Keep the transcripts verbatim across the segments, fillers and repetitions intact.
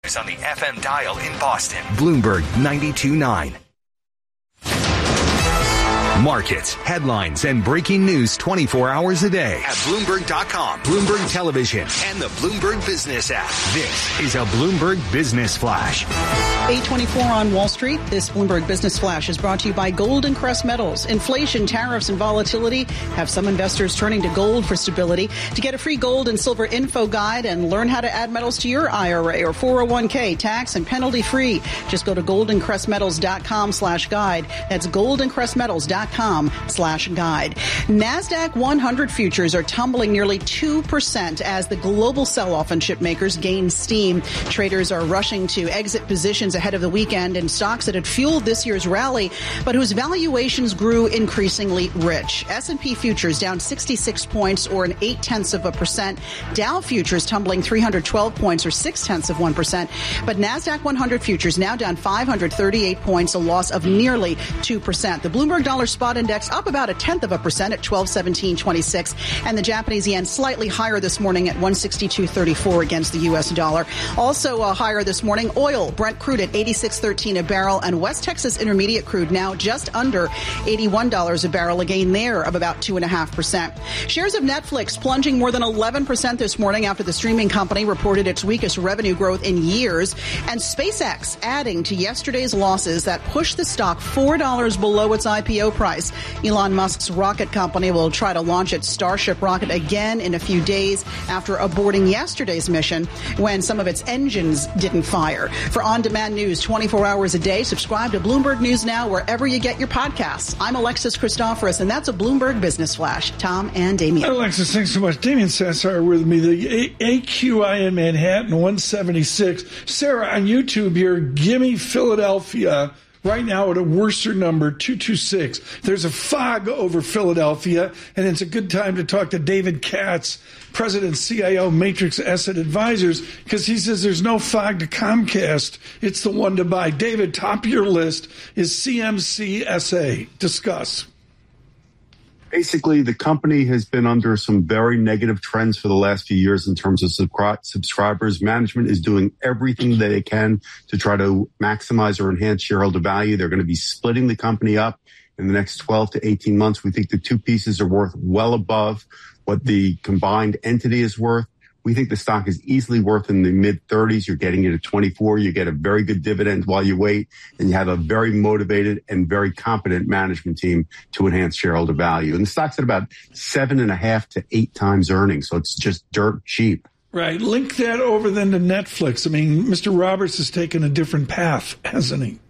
on the F M dial in Boston. Bloomberg ninety-two point nine. Markets, headlines, and breaking news twenty-four hours a day at Bloomberg dot com, Bloomberg Television, and the Bloomberg Business app. This is a Bloomberg Business Flash. eight twenty-four on Wall Street. This Bloomberg Business Flash is brought to you by Golden Crest Metals. Inflation, tariffs, and volatility have some investors turning to gold for stability. To get a free gold and silver info guide and learn how to add metals to your I R A or four oh one k, tax and penalty free, just go to golden crest metals dot com slash guide. That's golden crest metals dot com slash guide. NASDAQ one hundred futures are tumbling nearly two percent as the global sell-off in chip makers gain steam. Traders are rushing to exit positions ahead of the weekend in stocks that had fueled this year's rally, but whose valuations grew increasingly rich. S and P futures down sixty-six points or an eight-tenths of a percent. Dow futures tumbling three hundred twelve points or six-tenths of one percent. But NASDAQ one hundred futures now down five hundred thirty-eight points, a loss of nearly two percent. The Bloomberg Dollar Spot Index up about a tenth of a percent at twelve seventeen twenty-six, and the Japanese yen slightly higher this morning at one sixty-two thirty-four against the U S dollar. Also uh, higher this morning, oil, Brent crude at eighty-six thirteen a barrel, and West Texas Intermediate crude now just under eighty-one dollars a barrel, a gain there of about two point five percent. Shares of Netflix plunging more than eleven percent this morning after the streaming company reported its weakest revenue growth in years, and SpaceX adding to yesterday's losses that pushed the stock four dollars below its I P O price. Elon Musk's rocket company will try to launch its Starship rocket again in a few days after aborting yesterday's mission when some of its engines didn't fire. For on-demand news twenty-four hours a day, subscribe to Bloomberg News Now wherever you get your podcasts. I'm Alexis Christoforous, and that's a Bloomberg Business Flash. Tom and Damien. Alexis, thanks so much. Damien Sassar with me. The A Q I in Manhattan, one seventy-six. Sarah, on YouTube here, gimme Philadelphia. Right now at a worser number, two twenty-six. There's a fog over Philadelphia, and it's a good time to talk to David Katz, President and C I O, Matrix Asset Advisors, because he says there's no fog to Comcast. It's the one to buy. David, top of your list is C M C S A. Discuss. Basically, the company has been under some very negative trends for the last few years in terms of subscribers. Management is doing everything that it can to try to maximize or enhance shareholder value. They're going to be splitting the company up in the next twelve to eighteen months. We think the two pieces are worth well above what the combined entity is worth. We think the stock is easily worth in the mid thirties. You're getting it at twenty-four. You get a very good dividend while you wait, and you have a very motivated and very competent management team to enhance shareholder value. And the stock's at about seven and a half to eight times earnings, so it's just dirt cheap. Right. Link that over then to Netflix. I mean, Mister Roberts has taken a different path, hasn't he?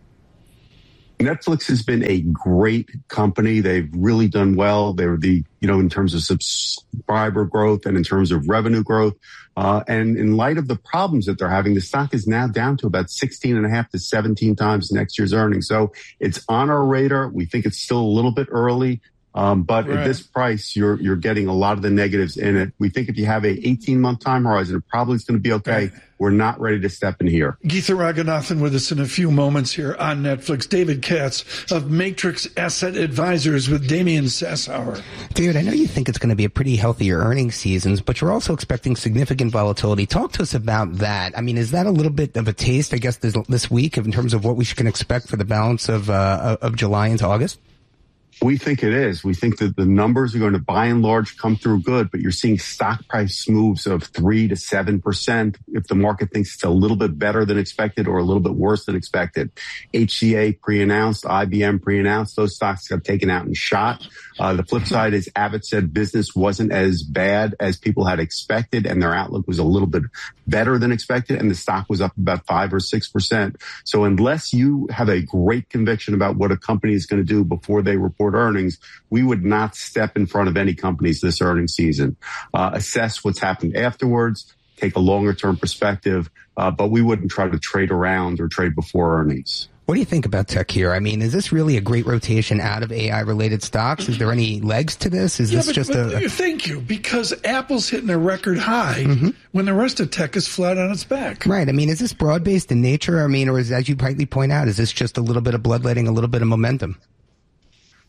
Netflix has been a great company. They've really done well. They're the, you know, in terms of subscriber growth and in terms of revenue growth. Uh, and in light of the problems that they're having, the stock is now down to about sixteen and a half to seventeen times next year's earnings. So it's on our radar. We think it's still a little bit early. Um, but right. At this price, you're you're getting a lot of the negatives in it. We think if you have a eighteen month time horizon, it probably is going to be okay. Right. We're not ready to step in here. Geetha Raghunathan with us in a few moments here on Netflix. David Katz of Matrix Asset Advisors with Damien Sassauer. David, I know you think it's going to be a pretty healthier earnings seasons, but you're also expecting significant volatility. Talk to us about that. I mean, is that a little bit of a taste, I guess, this, this week in terms of what we can expect for the balance of uh, of July into August? We think it is. We think that the numbers are going to, by and large, come through good, but you're seeing stock price moves of three to seven percent if the market thinks it's a little bit better than expected or a little bit worse than expected. H C A pre-announced, I B M pre-announced. Those stocks got taken out and shot. Uh, the flip side is Abbott said business wasn't as bad as people had expected, and their outlook was a little bit better than expected, and the stock was up about five or six percent. So unless you have a great conviction about what a company is going to do before they report earnings, we would not step in front of any companies this earnings season. Uh, assess what's happened afterwards, take a longer term perspective, uh, but we wouldn't try to trade around or trade before earnings. What do you think about tech here? I mean, is this really a great rotation out of A I-related stocks? Is there any legs to this? Is yeah, this but, just but, a... Thank you, because Apple's hitting a record high mm-hmm. when the rest of tech is flat on its back. Right. I mean, is this broad-based in nature? I mean, or is, as you rightly point out, is this just a little bit of bloodletting, a little bit of momentum?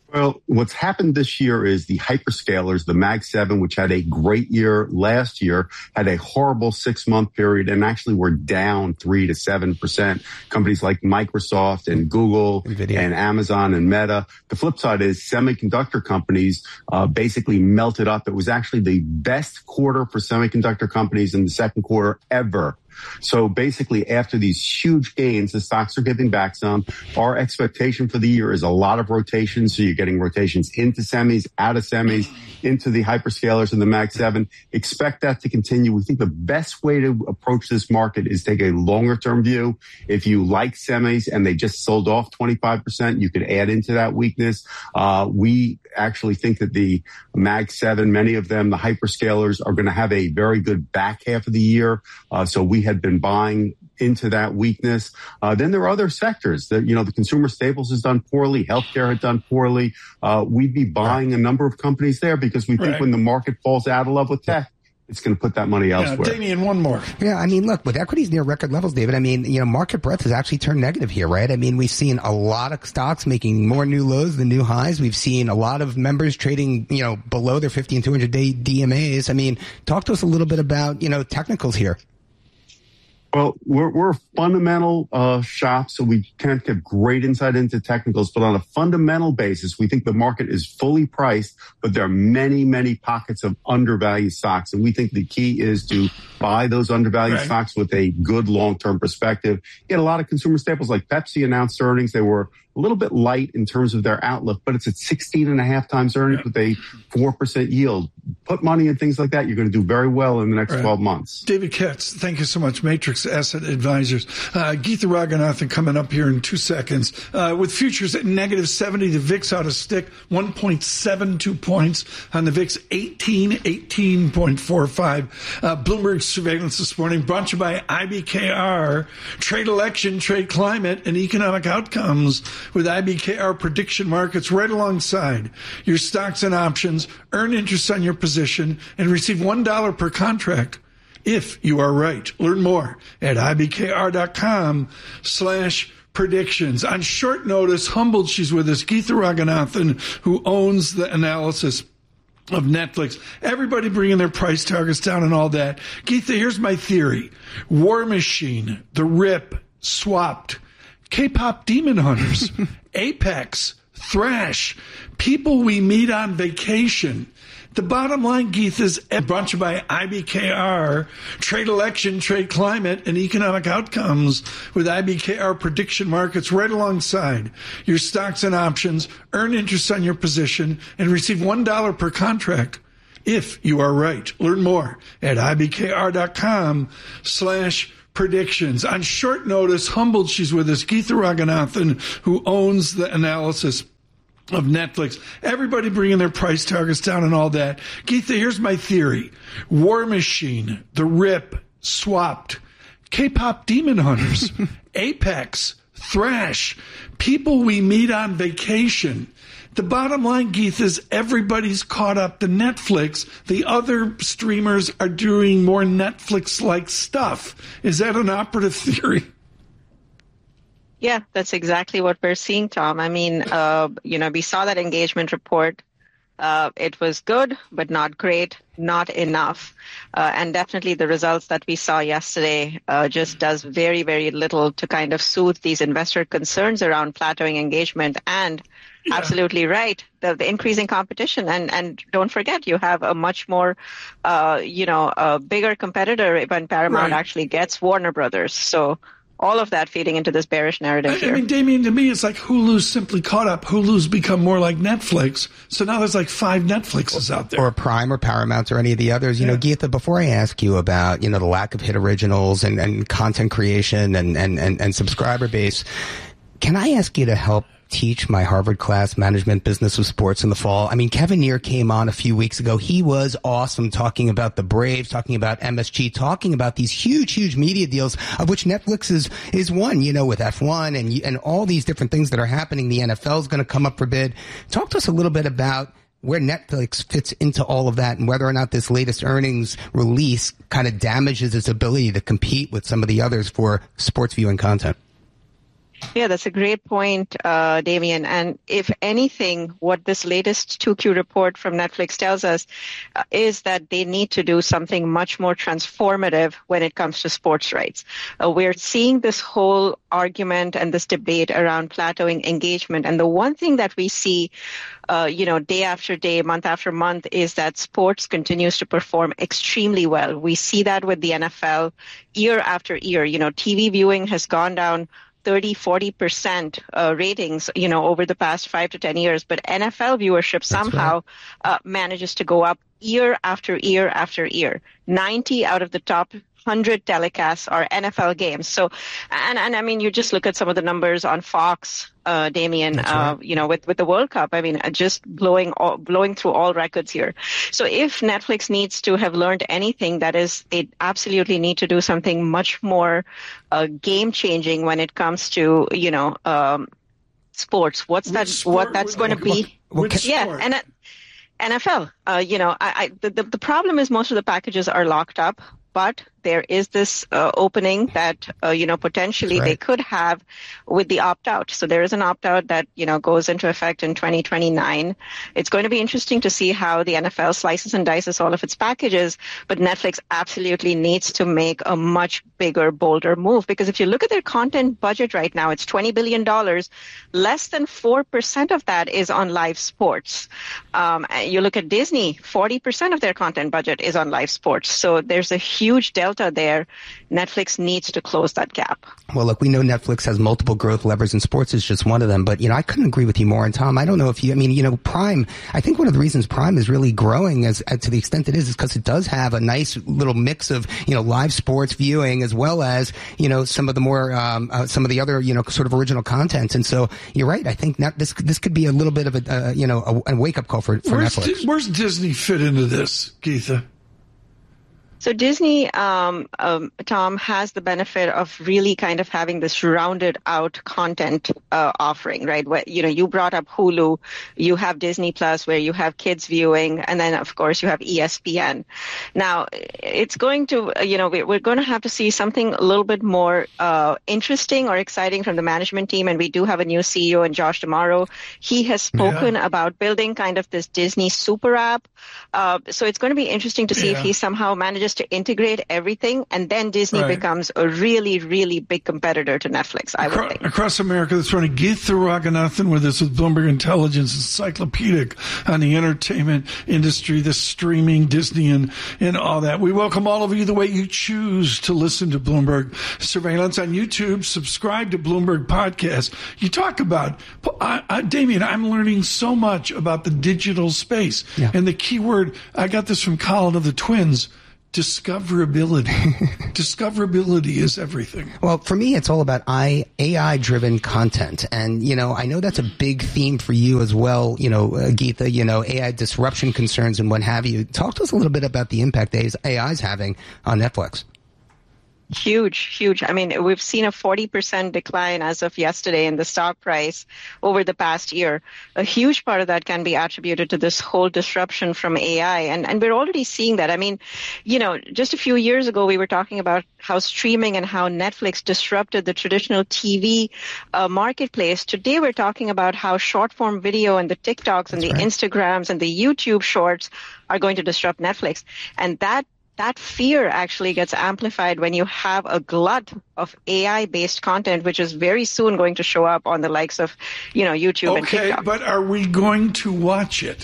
Well, what's happened this year is the hyperscalers, the Mag seven, which had a great year last year, had a horrible six-month period and actually were down three to seven percent. Companies like Microsoft and Google NVIDIA. And Amazon and Meta. The flip side is semiconductor companies uh, basically melted up. It was actually the best quarter for semiconductor companies in the second quarter ever. So basically, after these huge gains, the stocks are giving back some. Our expectation for the year is a lot of rotations. So you're getting rotations into semis, out of semis, into the hyperscalers and the Mag seven. Expect that to continue. We think the best way to approach this market is take a longer term view. If you like semis and they just sold off twenty-five percent, you could add into that weakness. Uh, we actually think that the Mag seven, many of them, the hyperscalers, are going to have a very good back half of the year. Uh, so we had been buying into that weakness. Uh, then there are other sectors that, you know, the consumer staples has done poorly. Healthcare had done poorly. Uh, we'd be buying a number of companies there because we think right. when the market falls out of love with tech, it's going to put that money elsewhere. Yeah, Damien, one more. Yeah, I mean, look, with equities near record levels, David, I mean, you know, market breadth has actually turned negative here, right? I mean, we've seen a lot of stocks making more new lows than new highs. We've seen a lot of members trading, you know, below their fifty and two hundred day D M As. I mean, talk to us a little bit about, you know, technicals here. Well, we're, we're a fundamental uh, shop, so we can't get great insight into technicals. But on a fundamental basis, we think the market is fully priced, but there are many, many pockets of undervalued stocks. And we think the key is to buy those undervalued right. stocks with a good long-term perspective. You get a lot of consumer staples like Pepsi announced earnings. They were a little bit light in terms of their outlook, but it's at sixteen and a half times earnings with a four percent yield. Put money in things like that. You're going to do very well in the next right. twelve months. David Katz, thank you so much. Matrix Asset Advisors. Uh, Geetha Raghunathan coming up here in two seconds. Uh, with futures at negative seventy, the V I X out of stick, one point seven two points on the V I X, eighteen, eighteen point four five. Uh, Bloomberg surveillance this morning brought to you by I B K R. Trade election, trade climate, and economic outcomes with I B K R prediction markets right alongside your stocks and options. Earn interest on your position and receive one dollar per contract if you are right. Learn more at ibkr.com slash predictions. On short notice, humbled she's with us, Geetha Raghunathan, who owns the analysis of Netflix. Everybody bringing their price targets down and all that. Geetha, here's my theory. War Machine, The Rip, Swapped, K-pop Demon Hunters, Apex, Thrash, people we meet on vacation. The bottom line, Geetha, is brought to you by I B K R. Trade election, trade climate, and economic outcomes with I B K R prediction markets right alongside your stocks and options. Earn interest on your position and receive one dollar per contract if you are right. Learn more at ibkr.com slash predictions. On short notice, humbled she's with us, Geetha Raghunathan, who owns the analysis of Netflix. Everybody bringing their price targets down and all that. Geetha, here's my theory. War Machine, The Rip, Swapped, K-pop Demon Hunters, Apex, Thrash, people we meet on vacation. The bottom line, Geetha, is everybody's caught up to Netflix. The other streamers are doing more Netflix-like stuff. Is that an operative theory? Yeah, that's exactly what we're seeing, Tom. I mean, uh, you know, we saw that engagement report. Uh, it was good, but not great, not enough. Uh, and definitely the results that we saw yesterday uh, just does very, very little to kind of soothe these investor concerns around plateauing engagement. And yeah. absolutely right, the, the increasing competition. And, and don't forget, you have a much more, uh, you know, a bigger competitor when Paramount right. actually gets Warner Brothers. So all of that feeding into this bearish narrative I, here. I mean, Damien, to me, it's like Hulu's simply caught up. Hulu's become more like Netflix. So now there's like five Netflixes out there. Or Prime or Paramount or any of the others. You yeah. know, Geetha, before I ask you about, you know, the lack of hit originals and, and content creation and, and, and, and subscriber base, can I ask you to help teach my Harvard class, Management Business of Sports, in the fall? I mean, Kevin Neer came on a few weeks ago. He was awesome, talking about the Braves, talking about M S G, talking about these huge, huge media deals, of which Netflix is, is one, you know, with F one and, and all these different things that are happening. The N F L is going to come up for bid. Talk to us a little bit about where Netflix fits into all of that and whether or not this latest earnings release kind of damages its ability to compete with some of the others for sports viewing content. Yeah, that's a great point, uh, Damien. And if anything, what this latest two Q report from Netflix tells us uh, is that they need to do something much more transformative when it comes to sports rights. Uh, we're seeing this whole argument and this debate around plateauing engagement. And the one thing that we see, uh, you know, day after day, month after month, is that sports continues to perform extremely well. We see that with the N F L year after year. You know, T V viewing has gone down thirty, forty percent uh, ratings, you know, over the past five to ten years. But N F L viewership somehow right. uh, manages to go up year after year after year. ninety out of the top one hundred telecasts are N F L games. So, and, and I mean, you just look at some of the numbers on Fox, uh, Damien, right. uh, you know, with, with the World Cup, I mean, just blowing all, blowing through all records here. So if Netflix needs to have learned anything, that is, they absolutely need to do something much more uh, game changing when it comes to, you know, um, sports. What's which that, sport, what that's going to be? Which yeah. sport? And, uh, N F L, uh, you know, I, I, the, the problem is most of the packages are locked up, but there is this uh, opening that, uh, you know, potentially right. they could have with the opt-out. So there is an opt-out that, you know, goes into effect in twenty twenty-nine. It's going to be interesting to see how the N F L slices and dices all of its packages, but Netflix absolutely needs to make a much bigger, bolder move, because if you look at their content budget right now, it's twenty billion dollars. Less than four percent of that is on live sports. Um, you look at Disney, forty percent of their content budget is on live sports. So there's a huge delta there. Netflix needs to close that gap. Well, look, we know Netflix has multiple growth levers, and sports is just one of them. But, you know, I couldn't agree with you more. And Tom, I don't know if you, I mean, you know, Prime, I think one of the reasons Prime is really growing as, as to the extent it is, is because it does have a nice little mix of, you know, live sports viewing as well as, you know, some of the more, um, uh, some of the other, you know, sort of original content. And so you're right. I think that this, this could be a little bit of a, uh, you know, a, a wake up call for, for where's Netflix. Di- where's Disney fit into this, Geetha? So Disney, um, um, Tom, has the benefit of really kind of having this rounded out content uh, offering, right? Where, you know, you brought up Hulu, you have Disney Plus where you have kids viewing, and then of course you have E S P N. Now, it's going to, you know, we're going to have to see something a little bit more uh, interesting or exciting from the management team, and we do have a new C E O in Josh D'Amaro. He has spoken yeah. about building kind of this Disney super app. Uh, so it's going to be interesting to see yeah. if he somehow manages to integrate everything, and then Disney right. becomes a really, really big competitor to Netflix, I Across, would think. Across America, that's running Geetha Raghunathan with us with Bloomberg Intelligence, encyclopedic on the entertainment industry, the streaming, Disney, and, and all that. We welcome all of you the way you choose to listen to Bloomberg Surveillance on YouTube. Subscribe to Bloomberg Podcast. You talk about, I, I, Damien, I'm learning so much about the digital space. Yeah. And the key word, I got this from Colin of the Twins, discoverability. Discoverability is everything. Well, for me, it's all about A I-driven content. And, you know, I know that's a big theme for you as well, you know, uh, Geetha, you know, A I disruption concerns and what have you. Talk to us a little bit about the impact A I is having on Netflix. Huge, huge. I mean, we've seen a forty percent decline as of yesterday in the stock price over the past year. A huge part of that can be attributed to this whole disruption from A I. And, and we're already seeing that. I mean, you know, just a few years ago, we were talking about how streaming and how Netflix disrupted the traditional T V uh, marketplace. Today, we're talking about how short form video and the TikToks and That's the right. Instagrams and the YouTube shorts are going to disrupt Netflix. And that That fear actually gets amplified when you have a glut of A I-based content, which is very soon going to show up on the likes of, you know, YouTube okay, and TikTok. Okay, but are we going to watch it?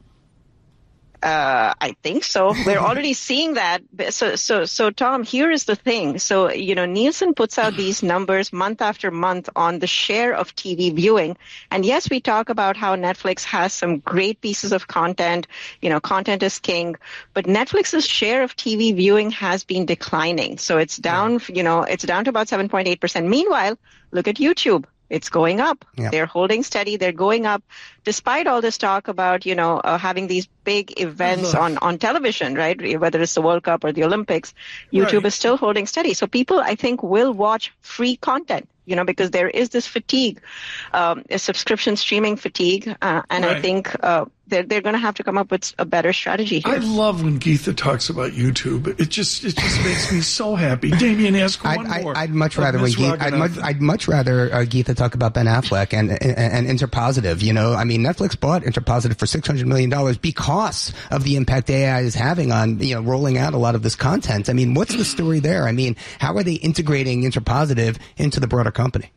Uh, I think so. We're already seeing that. So, so, so, Tom, here is the thing. So, you know, Nielsen puts out these numbers month after month on the share of T V viewing. And yes, we talk about how Netflix has some great pieces of content. You know, content is king. But Netflix's share of T V viewing has been declining. So it's down, you know, it's down to about seven point eight percent. Meanwhile, look at YouTube. It's going up. Yep. They're holding steady. They're going up despite all this talk about, you know, uh, having these big events on, on television, right? Whether it's the World Cup or the Olympics, YouTube right. is still holding steady. So people, I think, will watch free content, you know, because there is this fatigue, um, a subscription streaming fatigue. Uh, and right. I think, uh, they're they're going to have to come up with a better strategy here. I love when Geetha talks about YouTube. It just it just makes me so happy. Damien, ask one I'd, more. I'd much rather when Geetha, I'd much, I'd much rather uh, Geetha talk about Ben Affleck and, and and Interpositive. You know, I mean, Netflix bought Interpositive for six hundred million dollars because of the impact A I is having on, you know, rolling out a lot of this content. I mean, what's the story there? I mean, how are they integrating Interpositive into the broader company?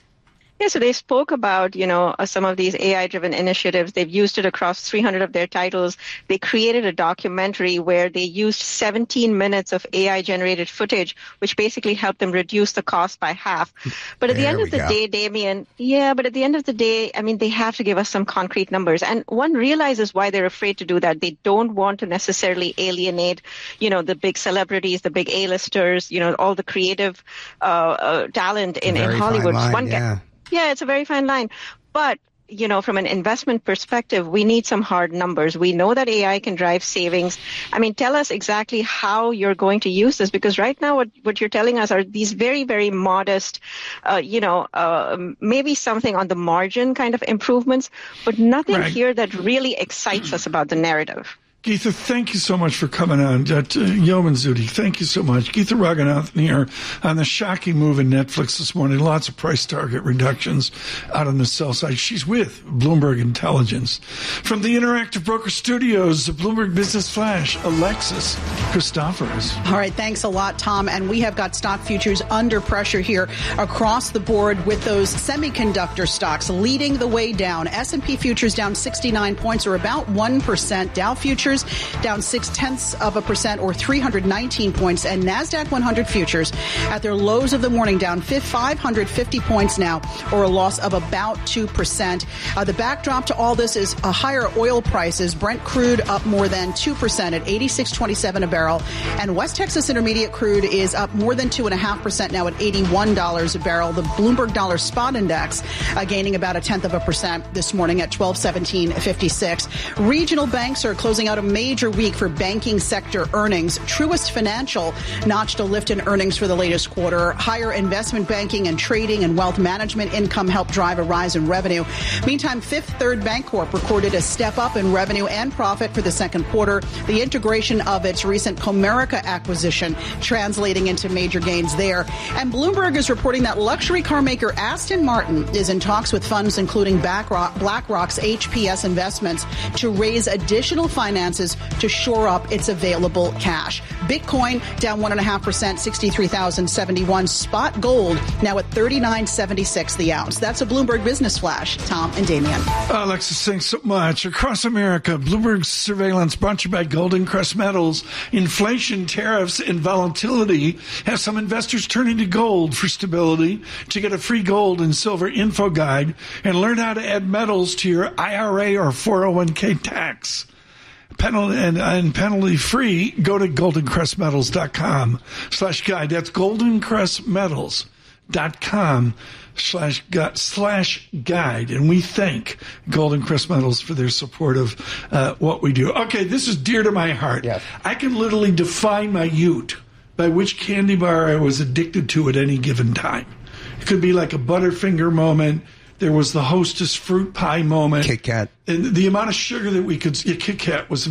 Yeah, so they spoke about, you know, uh, some of these A I-driven initiatives. They've used it across three hundred of their titles. They created a documentary where they used seventeen minutes of A I-generated footage, which basically helped them reduce the cost by half. But at there the end of the go. day, Damien, yeah, but at the end of the day, I mean, they have to give us some concrete numbers. And one realizes why they're afraid to do that. They don't want to necessarily alienate, you know, the big celebrities, the big A-listers, you know, all the creative uh, uh, talent in, in Hollywood. Line, one yeah. Guy, Yeah, it's a very fine line. But, you know, from an investment perspective, we need some hard numbers. We know that A I can drive savings. I mean, tell us exactly how you're going to use this, because right now what, what you're telling us are these very, very modest, uh, you know, uh, maybe something on the margin kind of improvements, but nothing right. here that really excites us about the narrative. Geetha, thank you so much for coming on. Uh, Yeoman Zudi, thank you so much. Geetha Raghunathan here on the shocking move in Netflix this morning. Lots of price target reductions out on the sell side. She's with Bloomberg Intelligence. From the Interactive Broker Studios, the Bloomberg Business Flash, Alexis Christoforous. All right, thanks a lot, Tom. And we have got stock futures under pressure here across the board with those semiconductor stocks leading the way down. S and P futures down sixty-nine points, or about one percent. Dow futures down six-tenths of a percent, or three hundred nineteen points. And NASDAQ one hundred futures at their lows of the morning down five hundred fifty points now, or a loss of about two percent. Uh, the backdrop to all this is a higher oil prices. Brent crude up more than two percent at eighty-six twenty-seven a barrel. And West Texas Intermediate crude is up more than two point five percent now at eighty-one dollars a barrel. The Bloomberg Dollar Spot Index uh, gaining about a tenth of a percent this morning at twelve seventeen fifty-six. Regional banks are closing out a major week for banking sector earnings. Truist Financial notched a lift in earnings for the latest quarter. Higher investment banking and trading and wealth management income helped drive a rise in revenue. Meantime, Fifth Third Bancorp recorded a step up in revenue and profit for the second quarter. The integration of its recent Comerica acquisition translating into major gains there. And Bloomberg is reporting that luxury car maker Aston Martin is in talks with funds including BlackRock's H P S Investments to raise additional finances to shore up its available cash. Bitcoin down one point five percent, sixty-three thousand seventy-one. Spot gold now at thirty-nine seventy-six the ounce. That's a Bloomberg Business Flash. Tom and Damien. Alexis, thanks so much. Across America, Bloomberg surveillance brought to you by Golden Crest Metals. Inflation, tariffs, and volatility have some investors turning to gold for stability. To get a free gold and silver info guide and learn how to add metals to your I R A or four oh one k tax. Penalty and, and penalty free, go to goldencrestmetals.com slash guide. That's goldencrestmetals.com slash slash guide. And we thank Golden Crest Metals for their support of uh, what we do. Okay, this is dear to my heart. Yes. I can literally define my ute by which candy bar I was addicted to at any given time. It could be like a Butterfinger moment. There was the Hostess fruit pie moment. Kit Kat. And the amount of sugar that we could, yeah, Kit Kat was